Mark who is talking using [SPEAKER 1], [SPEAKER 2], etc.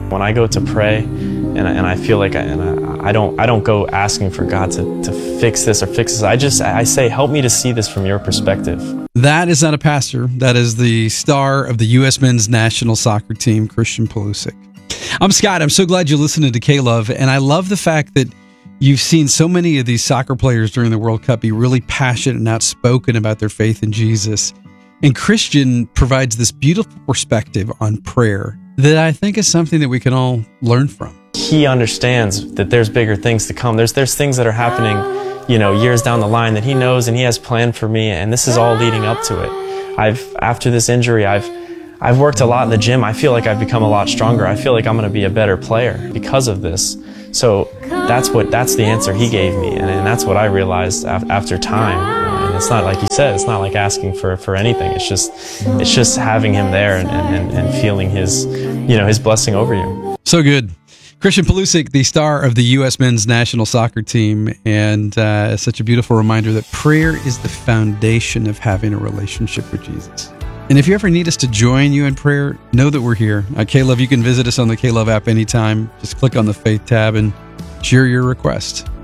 [SPEAKER 1] When I go to pray, and I feel like I don't go asking for God to fix this or fix this. I say, help me to see this from your perspective.
[SPEAKER 2] That is not a pastor. That is the star of the U.S. men's national soccer team, Christian Pulisic. I'm Scott. I'm so glad you're listening to K-Love, and I love the fact that you've seen so many of these soccer players during the World Cup be really passionate and outspoken about their faith in Jesus. And Christian provides this beautiful perspective on prayer that I think is something that we can all learn from.
[SPEAKER 1] He understands that there's bigger things to come. There's things that are happening, years down the line that he knows and he has planned for me, and this is all leading up to it. After this injury, I've worked a lot in the gym. I feel like I've become a lot stronger. I feel like I'm going to be a better player because of this. So that's the answer he gave me, and that's what I realized after time. And it's not like you said, it's not like asking for anything. It's just having him there and feeling his blessing over you.
[SPEAKER 2] So good. Christian Pulisic, the star of the U.S. men's national soccer team, and such a beautiful reminder that prayer is the foundation of having a relationship with Jesus. And if you ever need us to join you in prayer, know that we're here. At K-Love, you can visit us on the K-Love app anytime. Just click on the Faith tab and share your request.